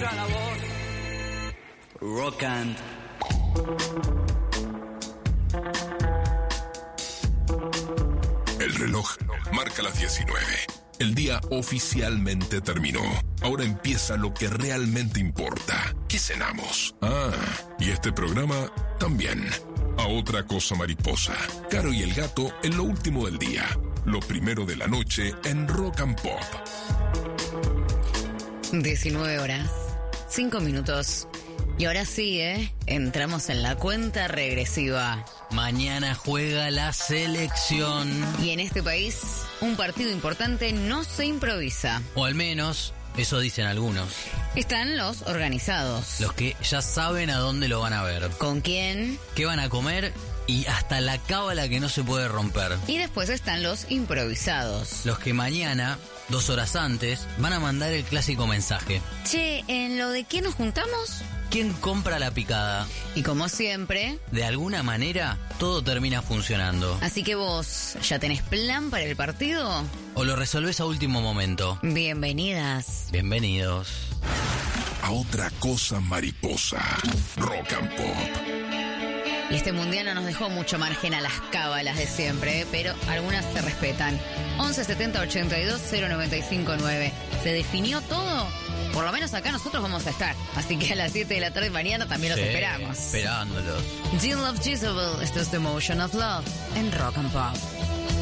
llega la voz. Rock and. El reloj marca las 19. El día oficialmente terminó. Ahora empieza lo que realmente importa. ¿Qué cenamos? Y este programa también. A otra cosa mariposa. Caro y el gato en lo último del día. Lo primero de la noche en Rock and Pop. 19 horas, 5 minutos. Y ahora sí, entramos en la cuenta regresiva. Mañana juega la selección. Y en este país, un partido importante no se improvisa. O al menos, eso dicen algunos. Están los organizados. Los que ya saben a dónde lo van a ver. ¿Con quién? ¿Qué van a comer? Y hasta la cábala que no se puede romper. Y después están los improvisados. Los que mañana, 2 horas antes, van a mandar el clásico mensaje. Che, ¿en lo de qué nos juntamos? ¿Quién compra la picada? Y como siempre, de alguna manera, todo termina funcionando. Así que vos, ¿ya tenés plan para el partido? ¿O lo resolvés a último momento? Bienvenidas. Bienvenidos. A otra cosa mariposa. Rock and Pop. Y este mundial no nos dejó mucho margen a las cábalas de siempre, pero algunas se respetan. 11 70 82 095 9. ¿Se definió todo? Por lo menos acá nosotros vamos a estar. Así que a las 7 de la tarde mañana también los esperamos. Esperándolos. Jill Love Jezebel, esto es The Motion of Love en Rock and Pop.